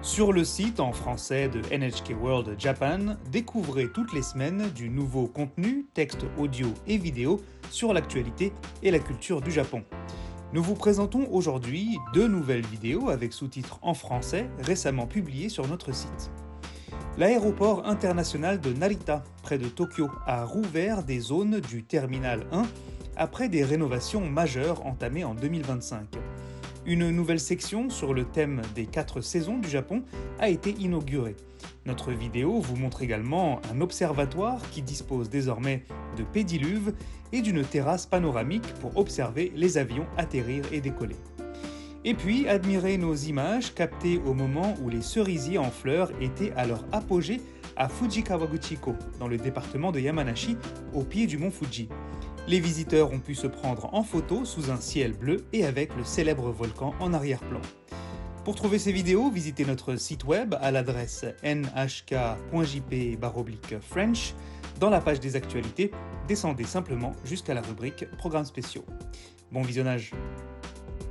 Sur le site en français de NHK World Japan, découvrez toutes les semaines du nouveau contenu, texte audio et vidéo sur l'actualité et la culture du Japon. Nous vous présentons aujourd'hui 2 nouvelles vidéos avec sous-titres en français récemment publiées sur notre site. L'aéroport international de Narita, près de Tokyo, a rouvert des zones du Terminal 1 après des rénovations majeures entamées en 2025. Une nouvelle section sur le thème des 4 saisons du Japon a été inaugurée. Notre vidéo vous montre également un observatoire qui dispose désormais de pédiluves et d'une terrasse panoramique pour observer les avions atterrir et décoller. Et puis, admirez nos images captées au moment où les cerisiers en fleurs étaient à leur apogée à Fujikawaguchiko, dans le département de Yamanashi, au pied du mont Fuji. Les visiteurs ont pu se prendre en photo sous un ciel bleu et avec le célèbre volcan en arrière-plan. Pour trouver ces vidéos, visitez notre site web à l'adresse nhk.jp/French. Dans la page des actualités, descendez simplement jusqu'à la rubrique Programmes spéciaux. Bon visionnage!